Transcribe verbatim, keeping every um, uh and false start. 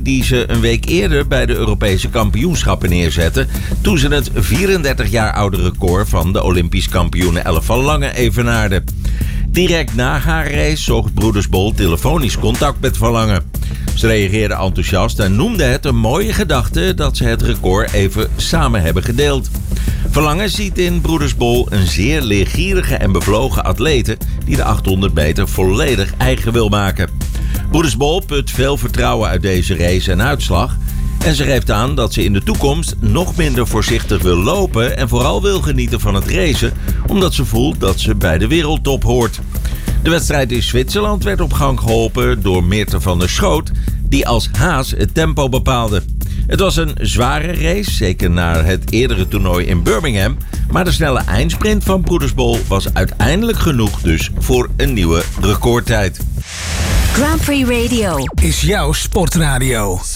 die ze een week eerder bij de Europese kampioenschappen neerzetten, toen ze het vierendertig jaar oude record van de Olympisch kampioene Elle van Lange evenaarden. Direct na haar race zocht Broeders Bol telefonisch contact met Van Lange. Ze reageerde enthousiast en noemde het een mooie gedachte dat ze het record even samen hebben gedeeld. Van Lange ziet in Broeders Bol een zeer leergierige en bevlogen atlete die de achthonderd meter volledig eigen wil maken. Broeders Bol put veel vertrouwen uit deze race en uitslag. En ze geeft aan dat ze in de toekomst nog minder voorzichtig wil lopen en vooral wil genieten van het racen, omdat ze voelt dat ze bij de wereldtop hoort. De wedstrijd in Zwitserland werd op gang geholpen door Meerte van der Schoot, die als haas het tempo bepaalde. Het was een zware race, zeker na het eerdere toernooi in Birmingham, maar de snelle eindsprint van Broeders Bol was uiteindelijk genoeg dus voor een nieuwe recordtijd. Grand Prix Radio is jouw sportradio.